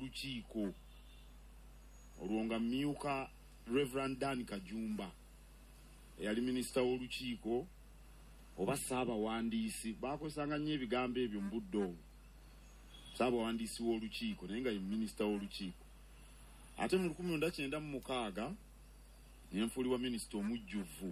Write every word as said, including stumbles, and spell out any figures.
w'olukiiko olwo nga mmyuka Reverend Dan Kajumba eyali minisita w'olukiiko oba Ssaabawandiisi baakozesanga nnyo ebigambo ebyo mu budde obwo Ssaabawandiisi w'olukiiko naye nga ye minisita w'olukiiko ate mu lukumi lwenda kyenda mu mukaaga ne nfuulibwa minisita omujjuvu